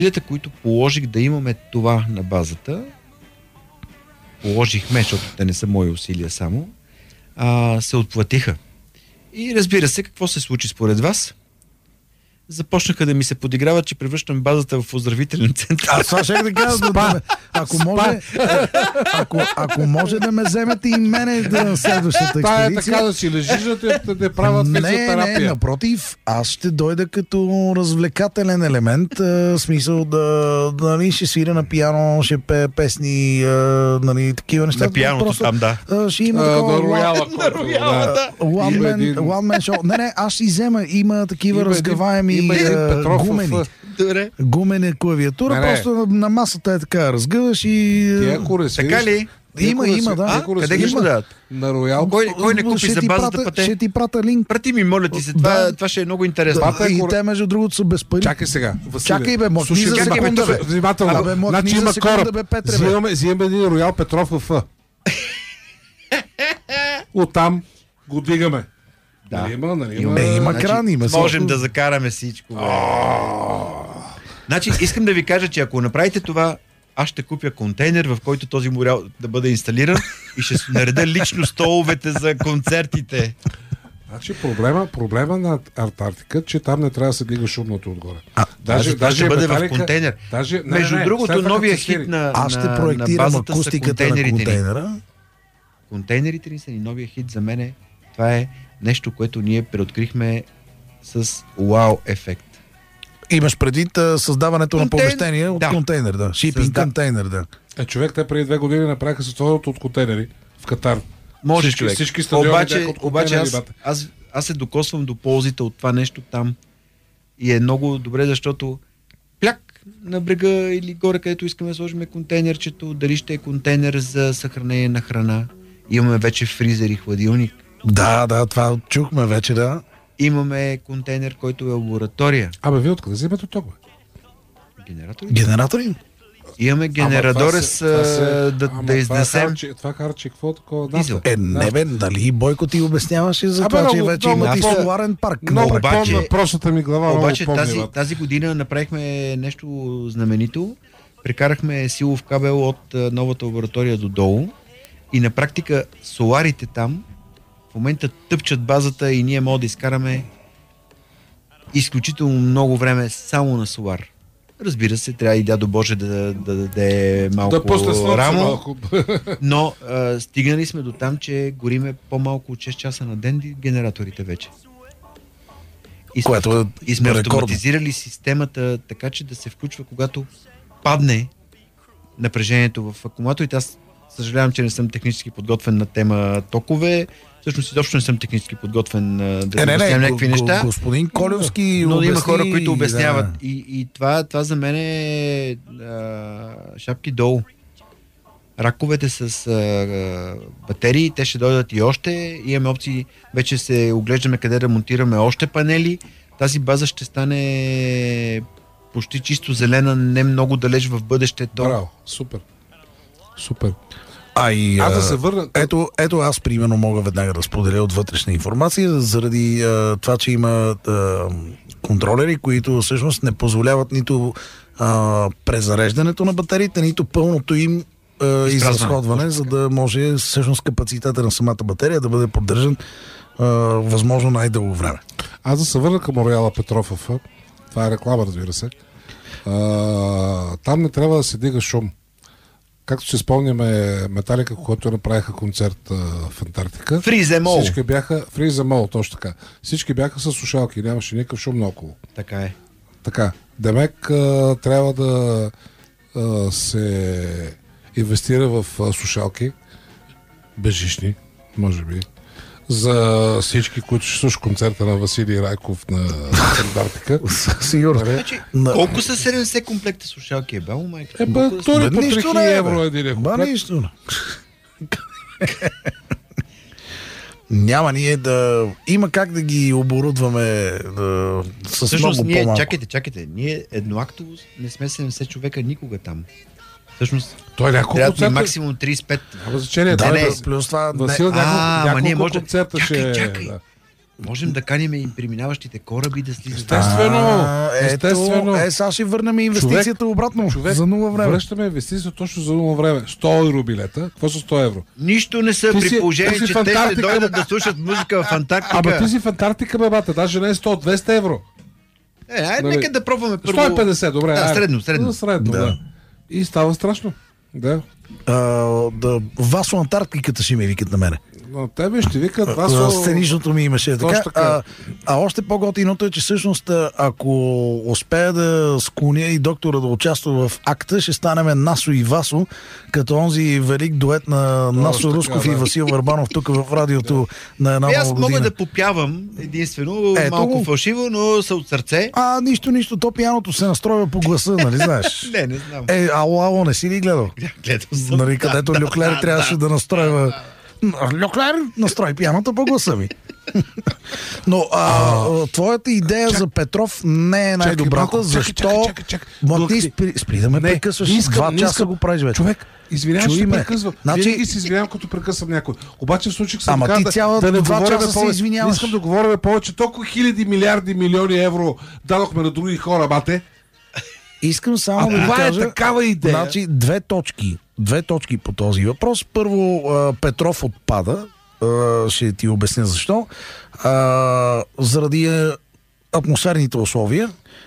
усилията, които положих да имаме това на базата, положихме, защото те не са мои усилия само, се отплатиха. И разбира се, какво се случи според вас? Започнаха да ми се подиграват, че превръщам базата в оздравителен център. Аз това ще да кажа. Ако може да ме вземете и мене на следващата експедиция. Това е така да си лежиш, да те правят физиотерапия. Не, напротив, аз ще дойда като развлекателен елемент, смисъл да ще свиря на пиано, ще пее песни, такива неща. На пианото там, да. Ще има такова... На рояла. One man show. Не, аз ще взема, има такива разгъваеми гумени клавиатура, просто на масата е така, разгъваш и... Така ли? Има, да. Къде ги ще дадат? На Роял. Кой не купи за базата пъте? Ще ти прата линк. Прати ми, моля ти се, това ще е много интересно. И те, между другото, са без пари. Чакай сега. Чакай, бе, може за секунда, бе. Внимателно. Значи има кораб. Взимаме един Роял Петров в. Оттам го дигаме. Да. Има кран, има. Можем да закараме всичко. Значи, искам да ви кажа, че ако направите това, аз ще купя контейнер, в който този морял да бъде инсталиран и ще нареда лично столовете за концертите. Значи проблема на Антарктика, че там не трябва да се дига шумното отгоре. Даже ще бъде в контейнер. Между другото, новия хит на аз ще проектирам акустиката на контейнера. Контейнерите ни са и новия хит за мене. Това е нещо, което ние преоткрихме с вау ефект. Имаш предвид създаването на помещение от контейнер, да. Шипинг контейнер, да. Човек, те преди 2 години направиха състоянието от контейнери в Катар. Може човек. Всички стадиони обаче аз се докосвам до ползите от това нещо там. И е много добре, защото пляк на брега или горе, където искаме да сложим контейнерчето, дали ще е контейнер за съхранение на храна. Имаме вече фризер и хладилник. Да, това чухме вече, да. Имаме контейнер, който е лаборатория. Вие откъде вземете ток, бе? Генератори? Имаме генерадорес да изнесем. Това харчи какво такова? Не бе, дали Бойко ти обясняваше за това, че вече има и соларен парк. Много помня простата ми глава. Обаче тази година направихме нещо знаменито. Прекарахме силов кабел от новата лаборатория додолу и на практика соларите там в момента тъпчат базата и ние можем да изкараме изключително много време само на солар. Разбира се, трябва и дядо Боже да даде малко рамо, но стигнали сме до там, че гориме по-малко от 6 часа на ден генераторите вече. И сме автоматизирали системата така, че да се включва, когато падне напрежението в акумулаторите. Аз съжалявам, че не съм технически подготвен на тема токове. Всъщност изобщо не съм технически подготвен да обяснявам някакви неща. Господин Колевски но има хора, които обясняват. Да. И това за мен е шапки долу. Раковете с батерии, те ще дойдат и още. Имаме опции, вече се оглеждаме къде да монтираме още панели. Тази база ще стане почти чисто зелена, не много далеч в бъдещето. Браво, супер. Да се върна. Ето аз примерно мога веднага да споделя от вътрешна информация, заради това, че има контролери, които всъщност не позволяват нито презареждането на батериите, нито пълното им изразходване, за да може всъщност капацитета на самата батерия да бъде поддържан възможно най-дълго време. Аз да се върна към Рояла Петров. Това е реклама, разбира се. Там не трябва да се дига шум. Както се спомняме, Металика, когато направиха концерт в Антарктика. Фриземол. Всички бяха Фриземол, точно така. Всички бяха с слушалки, нямаше никакъв шум наоколо. Така е. Така. Демек трябва да се инвестира в слушалки, безжични, може би, за всички, които ще слушат концерта на Василий Райков на Антарктика. Сигурно. Колко са 70 комплекта слушалки? Бао, майка? Тури по 3000 евро един комплект. Нищо. Няма ние да... Има как да ги оборудваме с всъщност, много по-малко. Чакайте. Ние едноактово не сме 70 човека никога там. Всъщност, той няколко трябва концерта... максимум 35. Няма значение. Плюс това... Васил няколко концерта ще... Чакай. Можем да каним и преминаващите кораби да слизат. Естествено. Сега ще върнем инвестицията обратно. За 0 време. Връщаме инвестицията точно за 0 време. 100 евро билета. Какво са 100 евро? Нищо не са, при положение, че те ще дойдат да слушат музика в Антарктика. Ама ти си в Антарктика, бебата. Даже не е 100-200 евро. Нека да пробваме първо. 150, добре. Средно. Да. И става страшно. Да. Васо Антарктиката ще ми викат на мене. Но тебе ще викат Васо... Сценичното ми имаше така. Още по-готиното е, че всъщност ако успея да склоня и доктора да участва в акта, ще станем Насо и Васо, като онзи велик дует на Насо Русков и Васил Върбанов тук в радиото на една нова година. Аз мога да попявам единствено, малко фалшиво, но са от сърце. Нищо, то пияното се настройва по гласа, нали знаеш? Не знам. Ало, не си ли гледал? Гледал съм. Нали, където Люклер трябваше да настройва. Люклер, настрой пияното по гласа ми. Но твоята идея за Петров не е най-добрата. Защо? Спри да ме прекъсваш. 2 часа го правиш вече. Човек, извинявай, че прекъсвам. Винаги се извинявам, като прекъсвам някой. Обаче в случай съм казал да не говорим повече. Не искам да говорим повече. Толкова хиляди, милиарди, милиони евро дадохме на други хора, бате. Искам само да ви кажа, такава идея. Значи, две точки по този въпрос. Първо, Петров отпада. Ще ти обясня защо. Заради атмосферните условия.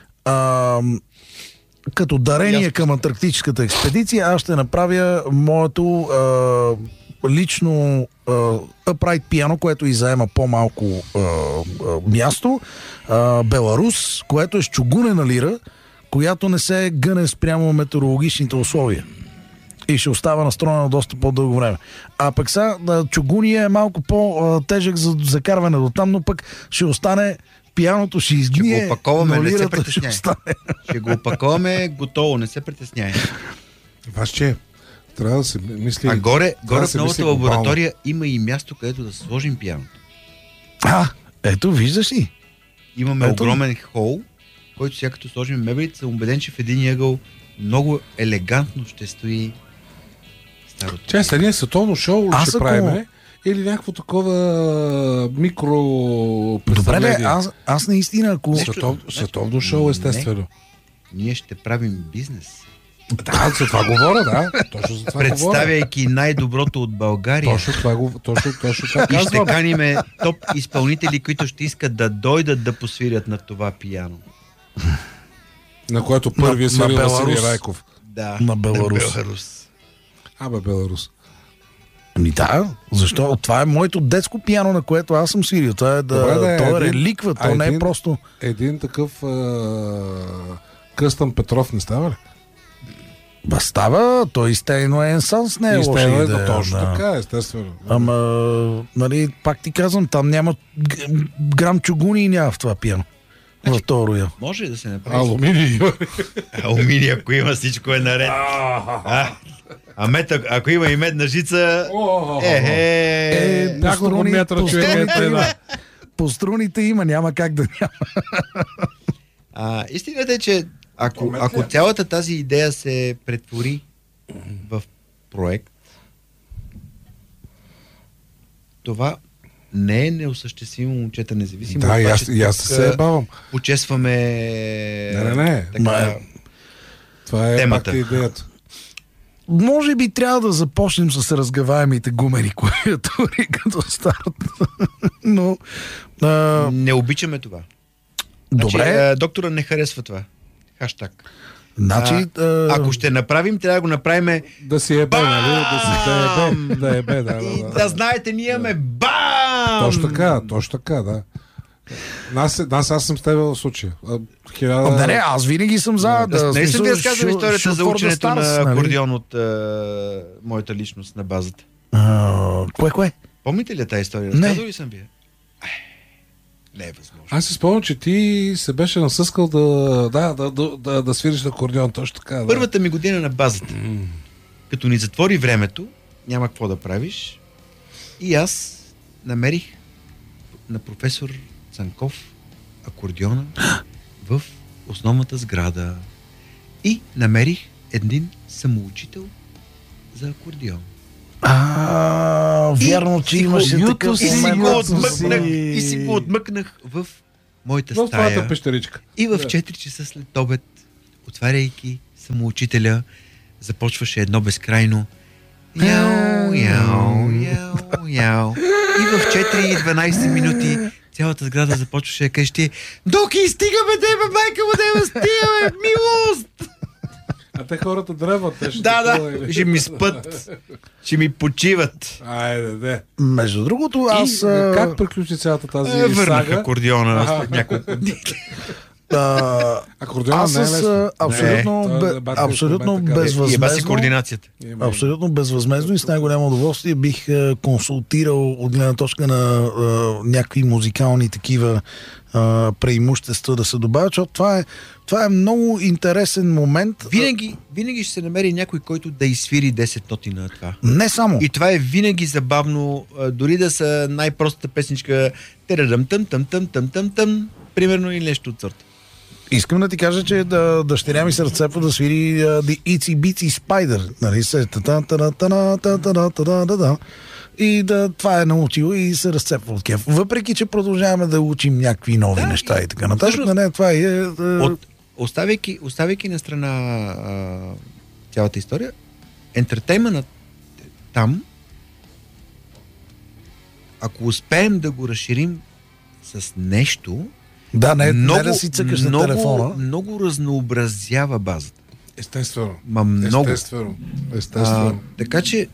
Като дарение към антарктическата експедиция, аз ще направя моето лично upright пиано, което и заема по-малко място. Беларус, което е с чугунена лира, която не се гъне спрямо метеорологичните условия. И ще остава настроена доста по-дълго време. А пък сега чугуния е малко по-тежък за закарване до там, но пък ще остане пияното, ще изгние. Ще го опаковаме, не се притесняй. Ще го опаковаме готово, не се притесняй. Ваше, трябва да се мисли... А горе в новата лаборатория има и място, където да сложим пияното. Ето, виждаш ли? Имаме огромен хол, който сега като сложим мебелите, съм убеден, че в един ъгъл много елегантно ще стои старото. Сега ние световно шоу ще правим или някакво такова микро представление. Добре, аз наистина, ако... Световно шоу, естествено. Ние ще правим бизнес. Да, за това говоря, да. Точно за това представяйки най-доброто от България. Точно това и ще каниме топ изпълнители, които ще искат да дойдат да посвирят на това пияно. На което първи е свирил Василий Райков. Да, на Беларус. Беларус. Защо? Това е моето детско пиано, на което аз съм свирил. Това е то е реликва, то не е просто... Един такъв къстъм Петров не става ли? Става, той изтейно е енсанс, не е лоша идея. Точно така, естествено. Ама, пак ти казвам, там няма грам чугуни и няма в това пиано. В този роял. Може да се направи. Алуминий, ако има, всичко е наред. Ако има и медна жица... няколко метра човек е. По струните има, няма как да няма. Истината е, че ако цялата тази идея се претвори в проект, това не е неосъществимо, момчета, независимо. Да, и аз се бавам. Почесваме... Не. Това е темата. Идеята. Може би трябва да започнем с разгаваемите гумени клавиатури като старт. Но... Не обичаме това. Добре. Доктора не харесва това. Хаштаг. Значи, ако ще направим, трябва да го направим да си ебе, нали? Да ебе, да. И да знаете, ние имаме бам! Точно така, да. Аз съм с теб в случая. Не, аз винаги съм за да... Не съм ви разказал историята за ученето на акордеон от моята личност на базата. Кое? Помните ли тази история? Разказал ли съм ви? Не е възможно. Аз си спомням, че ти се беше насъскал да свириш на акордеон, точно така. Да. Първата ми година на базата. Като ни затвори времето, няма какво да правиш. И аз намерих на професор Цанков акордеона в основната сграда. И намерих един самоучител за акордеон. Вярно, че имаше такъв момент. И си го отмъкнах в моята стая. В твоята пещеричка. И в 4 часа след обед, отваряйки самоучителя, започваше едно безкрайно яу, яу, яу, яу. И в 4:12 минути цялата сграда започваше да каже: Доки, стигаме, деба, майка му, деба, стигаме, милост! А те хората дръват. Ще ми спът. Ще ми почиват. Айде. Между другото, аз... как приключи цялата тази сага? Върнах акордеона след няколко дни. Аз абсолютно безвъзмездно. Абсолютно безвъзмездно и с най-голямо удоволствие бих консултирал от гледна точка на някакви музикални такива преимущества да се добавят, защото това е много интересен момент. Винаги ще се намери някой, който да изсвири 10 ноти на това. Не само. И това е винаги забавно, дори да са най-простата песничка тъм, примерно, или нещо от сорта. Искам да ти кажа, че дъщеря ми се разцепва да свири The Itsy Bitsy Spider. Нали се? И това е научила и се разцепва от кеф. Въпреки, че продължаваме да учим някакви нови неща и така нататък. Това е... Оставяйки на страна цялата история, ентертейментът там, ако успеем да го разширим с нещо, не да си цъкаш на телефона. Много разнообразява базата. Естествено. Много. Естествено. Така че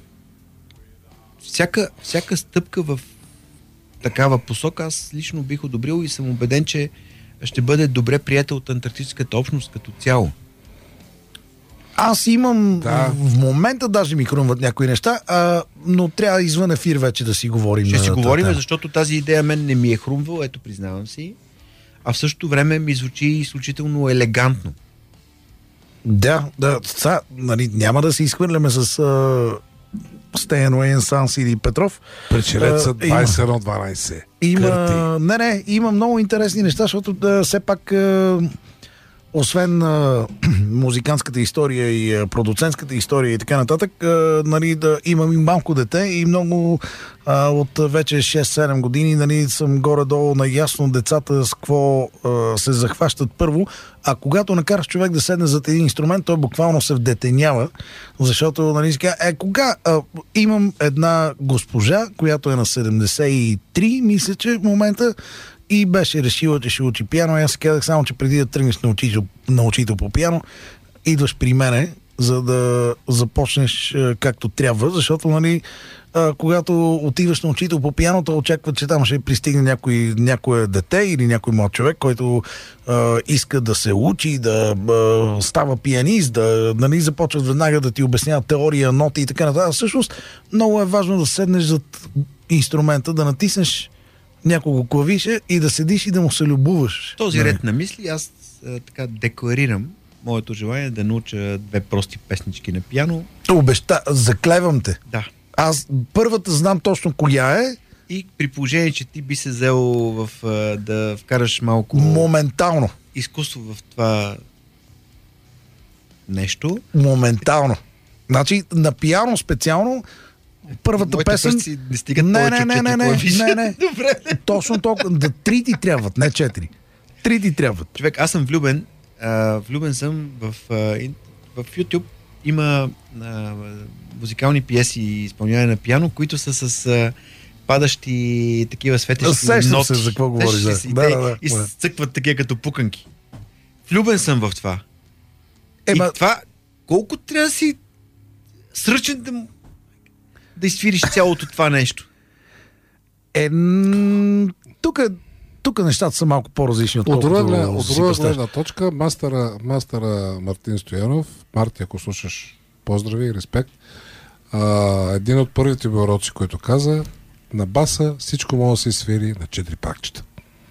всяка стъпка в такава посока аз лично бих одобрил и съм убеден, че ще бъде добре приета от антарктическата общност като цяло. Аз имам в момента даже ми хрумват някои неща, но трябва извън ефир вече да си говорим. Ще си говорим, защото тази идея мен не ми е хрумвала, ето признавам си, а в същото време ми звучи изключително елегантно. Нали, няма да се изхвърляме с Стейн Уейн, Санс или Петров. Пречелеца 21-12. Има много интересни неща, защото все пак освен музикантската история и продуцентската история и така нататък, нали, имам и малко дете и много от вече 6-7 години, нали, съм горе-долу наясно децата с какво се захващат първо, а когато накараш човек да седне зад един инструмент, той буквално се вдетенява, защото, нали, имам една госпожа, която е на 73, мисля, че в момента, и беше решила, че ще учи пиано. И аз казах само, че преди да тръгнеш на учител по пиано, идваш при мене, за да започнеш както трябва, защото, нали, когато отиваш на учител по пиано, то очаква, че там ще пристигне някое дете или някой млад човек, който иска да се учи, да става пианист, нали, започват веднага да ти обясняват теория, ноти и така нататък. Всъщност, много е важно да седнеш зад инструмента, да натиснеш няколко клавиша и да седиш и да му се любуваш. Този ред на мисли аз така декларирам моето желание да науча 2 прости песнички на пиано. Заклевам те. Да. Аз първата знам точно коя е. И при положение, че ти би се взел да вкараш малко моментално изкуство в това нещо. Моментално. Значи на пиано специално първата песен... Не стигат повече от 4 клавиши. Не. Добре. Точно толкова. 3 ти трябват, не 4. 3 ти трябват. Човек, аз съм влюбен. Влюбен съм в YouTube. Има музикални пиеси и изпълняване на пиано, които са с падащи такива светещи ноти. Се за какво говориш. И цъкват такива като пуканки. Влюбен съм в това. И това, колко трябва да си сръчен да изсвириш цялото това нещо? Тук нещата са малко по-различни. От друга гледна точка, мастера Мартин Стоянов, Марти, ако слушаш, поздрави и респект. Един от първите ми уроци, който каза, на баса всичко може да се свири на 4 пакчета.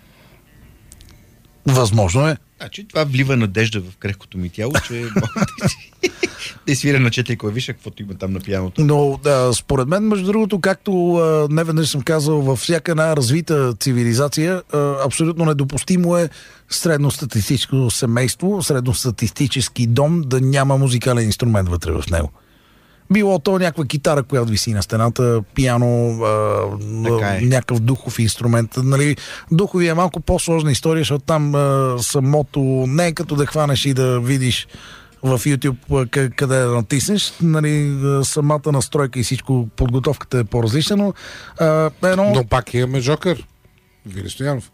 Възможно е. Значи това влива надежда в крехкото ми тяло, че да свира на 4 клавиша, каквото има там на пианото. Но според мен, между другото, както неведнъж съм казал, във всяка една развита цивилизация, абсолютно недопустимо е средностатистическо семейство, средностатистически дом да няма музикален инструмент вътре в него. Било то някаква китара, която виси на стената, пиано, някакъв духов инструмент. Нали, духови е малко по-сложна история, защото там самото не е като да хванеш и да видиш в YouTube къде да натиснеш. Нали, самата настройка и всичко, подготовката е по-различна, но Но пак имаме Жокър. Вили Стоянов.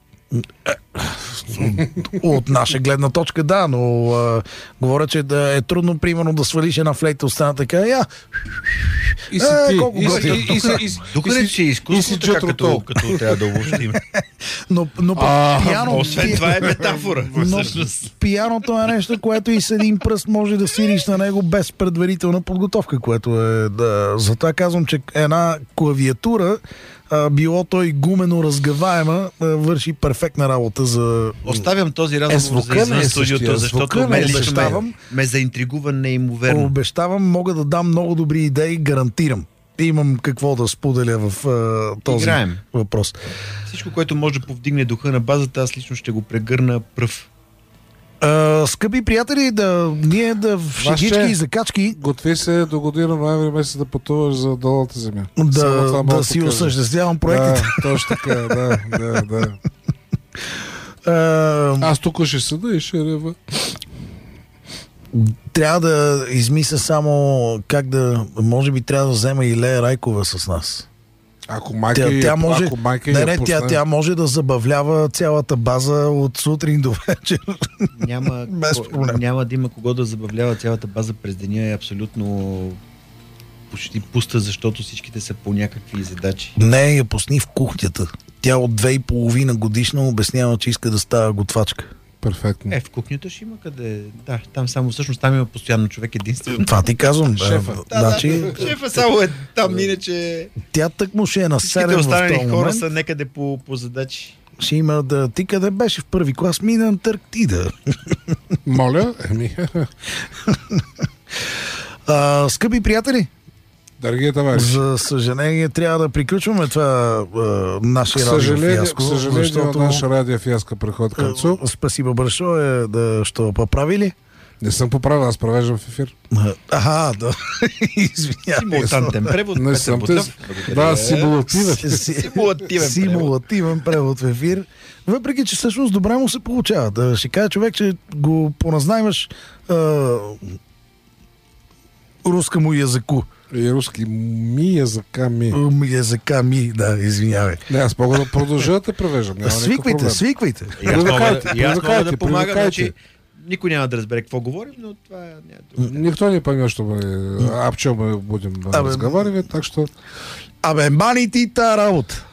От наша гледна точка, да, но говоря, че да е трудно, примерно, да свалиш една флейта от стената, така, и си ти. Тук не си изкуството, като трябва да обобщим. Но пиано... Освен това е метафора. Но пианото е нещо, което и с един пръст може да свириш на него без предварителна подготовка, което е... Затова казвам, че една клавиатура, било той гумено разгъваема, върши перфектна работа за... Оставям този разговор за извън студиото, защото ме заинтригува неимоверно. Обещавам, мога да дам много добри идеи, гарантирам. Имам какво да споделя в този въпрос. Всичко, което може да повдигне духа на базата, аз лично ще го прегърна пръв. Скъпи приятели, ние в шегички и закачки... Готви се до година ноември месец да пътуваш за долната земя. Да си осъществявам проектите. Да, точно така, да. Аз тук ще седа и ще рева. Трябва да измисля само как да... Може би трябва да взема и Лея Райкова с нас. Ако майка тя може да забавлява цялата база от сутрин до вечер. Няма да има кого да забавлява цялата база през деня. Е абсолютно почти пуста, защото всичките са по някакви задачи. Не, я пусни в кухнята. Тя от 2,5 годишна обяснява, че иска да става готвачка. Перфектно. В кухнята ще има къде. Да, там само всъщност там има постоянно човек единствено. Това ти казвам. Шефа. Шефа само е там, иначе... Тя тъкмо ще е на 7 в този момент. Всичките останали хора са некъде по задачи. Ще има да... Ти къде беше в първи клас? Мина Антарктида. Моля? Скъпи приятели, дорогие товарищи, за съжаление трябва да приключваме това нашия радиофиаско. К съжаление, наша радиофиаска преход към ЦУ. Спасибо большое, що поправили. Не съм поправил, аз провеждам в ефир. Да. Извинявай. Симултантен превод. Не съм да, симулативен превод в ефир. Въпреки, че всъщност добре му се получава. Да ще кажа човек, че го поназнаймаш рускому языку. И руски языка ми. Да, извинявай. Не, аз мога да продължа да те превеждам. Свиквайте. И аз мога да помагам, значи никой няма да разбере какво говорим, но това няма. Никто не пойме, что мы о чем мы будем разговаривать, так что... Мани ти та работа.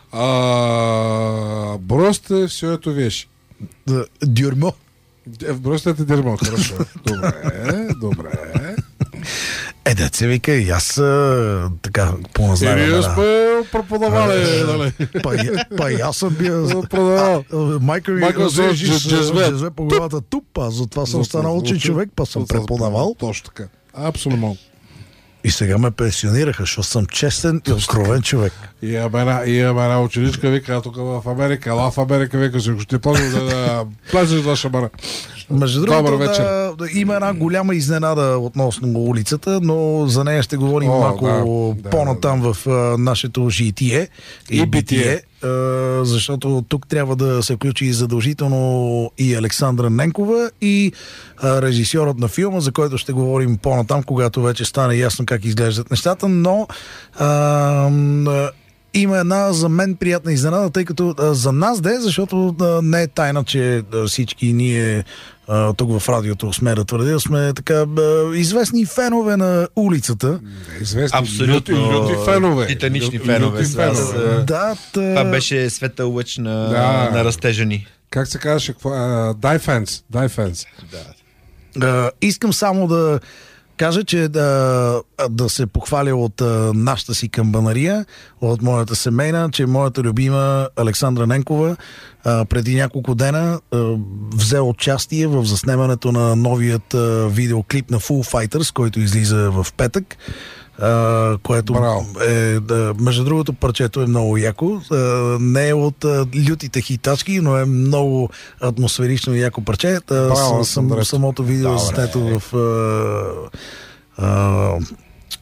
Бросьте всю эту вещь. Дюрмо. Бросьте это дерьмо, хорошо. Добре. Да се вика и аз така поназнавам. И ние сме преподавали. Па и аз съм бил майка ми джезве по главата тупа, затова съм станал учен човек, па съм преподавал. Точно така. Абсолютно. И сега ме пенсионираха, защото съм честен и откровен човек. И една ученичка вика тук в Америка, в Америка вика, ще ти плазиш да плазиш за шамара. Между другото, има една голяма изненада относно улицата, но за нея ще говорим малко по-натам в нашето житие и битие, защото тук трябва да се включи задължително и Александра Ненкова и режисьорът на филма, за който ще говорим по-натам, когато вече стане ясно как изглеждат нещата, но има една за мен приятна изненада, тъй като за нас защото не е тайна, че всички ние тук в радиото сме да твърдя, сме така известни фенове на улицата. Известни. Абсолютно. Фенове. Титанични фенове. Това беше светъл лъч на растежа ни. Как се казваше? Die fans. Искам само да кажа, че да се похваля от нашата си камбанария, от моята семейна, че моята любима Александра Ненкова преди няколко дена взе участие в заснемането на новият видеоклип на Foo Fighters, който излиза в петък. Което между другото парчето е много яко. Не е от лютите хитачки, но е много атмосферично и яко парче. Самото видео е заснето в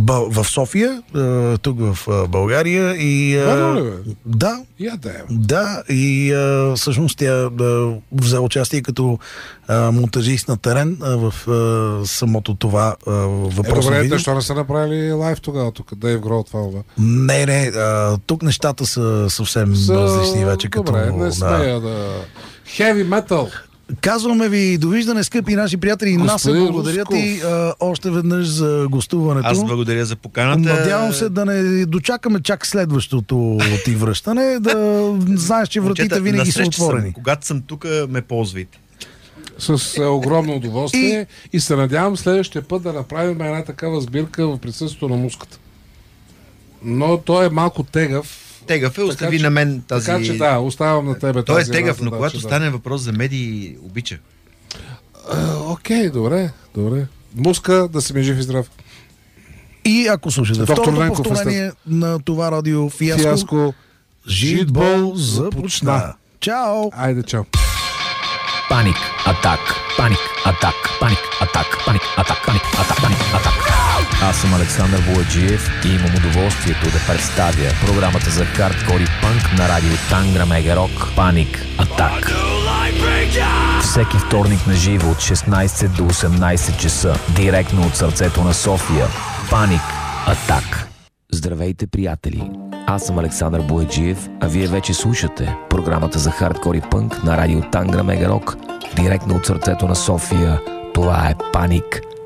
в София, тук в България. И, да. Да, и всъщност тя взе участие като монтажист на терен в самото това въпросно видео. Добре, защо не са направили лайв тогава тук? Дейв Гроул това? Не, тук нещата са съвсем различни вече. Добре, не смея да... Heavy metal. Казваме ви довиждане, скъпи наши приятели. Нас се благодаря ти още веднъж за гостуването. Аз благодаря за поканата. Надявам се да не дочакаме чак следващото ти връщане, да знаеш, че вратите винаги са отворени. Когато съм тук, ме ползвайте. С огромно удоволствие и се надявам следващия път да направим една такава сбирка в присъствието на муската. Но той е малко тегав. Тегав е, остави на мен тази... Така че да, оставям на тебе той тази... Той е тегав, но когато стане въпрос за медии, обича. Окей, добре. Муска, да си ми жив и здрав. И ако слушате второто повторение на това радио Фиаско, Житбол започна. Чао! Айде, чао. Паник, атак, паник, атак, паник, атак, паник, атак, паник, атак, паник, атак. Аз съм Александър Бояджиев и имам удоволствието да представя програмата за хардкор и панк на радио Тангра Мега Рок Паник Атак. Всеки вторник на живо от 16 до 18 часа, директно от сърцето на София. Паник Атак. Здравейте, приятели! Аз съм Александър Бояджиев, а вие вече слушате програмата за хардкор и пънк на радио Тангра Мега Рок, директно от сърцето на София. Това е Паник